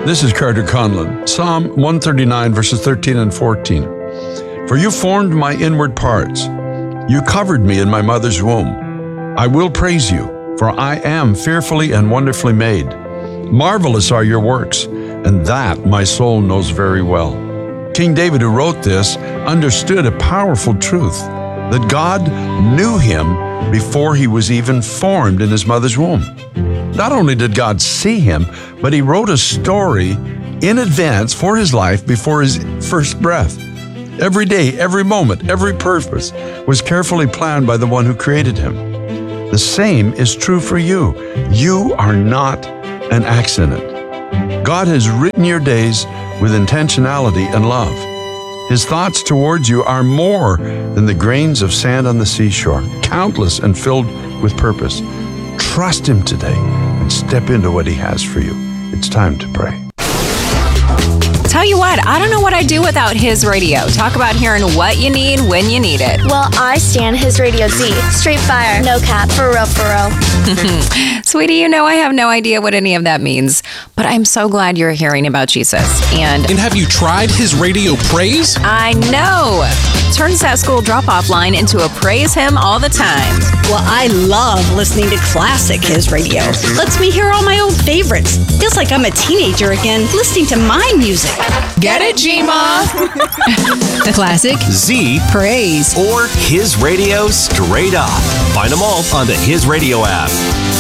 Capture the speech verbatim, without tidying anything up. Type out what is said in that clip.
This is Carter Conlon. Psalm one thirty-nine, verses thirteen and fourteen. For you formed my inward parts. You covered me in my mother's womb. I will praise you, for I am fearfully and wonderfully made. Marvelous are your works, and that my soul knows very well. King David, who wrote this, understood a powerful truth, that God knew him before he was even formed in his mother's womb. Not only did God see him, but he wrote a story in advance for his life before his first breath. Every day, every moment, every purpose was carefully planned by the one who created him. The same is true for you. You are not an accident. God has written your days with intentionality and love. His thoughts towards you are more than the grains of sand on the seashore, countless and filled with purpose. Trust him today and step into what he has for you. It's time to pray. Tell you what, I don't know what I'd do without his radio. Talk about hearing what you need when you need it. Well, I stand his Radio Z. Straight fire, no cap, for real, for real. Sweetie, you know I have no idea what any of that means, but I'm so glad you're hearing about Jesus. And And have you tried his radio praise? I know. Turns that school drop-off line into a praise him all the time. Well, I love listening to classic His Radio. Lets me hear all my old favorites. Feels like I'm a teenager again, listening to my music. Get it, G-Ma? Classic, Z, praise, or His Radio straight up. Find them all on the His Radio app.